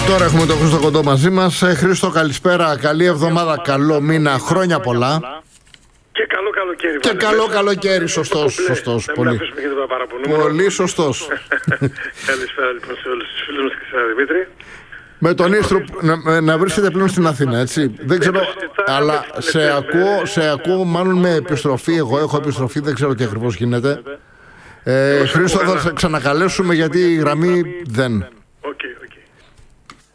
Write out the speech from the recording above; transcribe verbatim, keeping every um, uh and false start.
Τώρα έχουμε τον Χρήστο Κοντό μαζί μας. Ε, Χρήστο, καλησπέρα, καλή εβδομάδα, καλό μήνα, χρόνια πολλά. Και καλό καλοκαίρι. Και καλό καλοκαίρι, σωστός, σωστός. Πολύ, πολύ σωστός. Καλησπέρα λοιπόν σε όλους τους φίλους μας και σε Δημήτρη. Με τον Ίστρο να, να βρίσκεται πλέον στην Αθήνα, έτσι. Δεν ξέρω, αλλά σε ακούω, σε ακούω μάλλον με επιστροφή. Εγώ έχω επιστροφή, δεν ξέρω τι ακριβώς γίνεται. Ε, Χρήστο, θα σε ξανακαλέσουμε γιατί η γραμμή δεν.